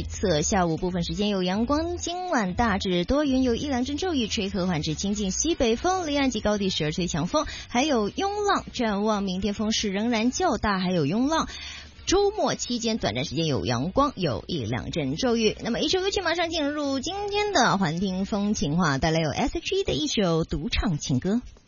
测，下午部分时间有阳光，今晚大致多云，有一两阵骤雨，吹和缓至清劲西北风，离岸及高地时而吹强风，还有涌浪。展望明天风势仍然较大，还有涌浪。周末期间短暂时间有阳光，有一两阵骤雨。那么一首歌曲马上进入今天的环听风情话，带来有 S.H.E 的一首独唱情歌。